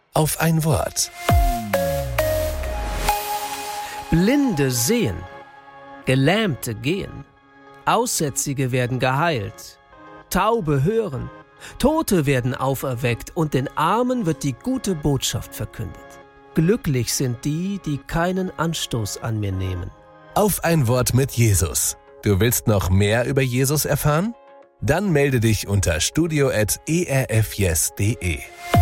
Auf ein Wort. Blinde sehen, Gelähmte gehen, Aussätzige werden geheilt, Taube hören, Tote werden auferweckt und den Armen wird die gute Botschaft verkündet. Glücklich sind die, die keinen Anstoß an mir nehmen. Auf ein Wort mit Jesus. Du willst noch mehr über Jesus erfahren? Dann melde dich unter studio@erfyes.de.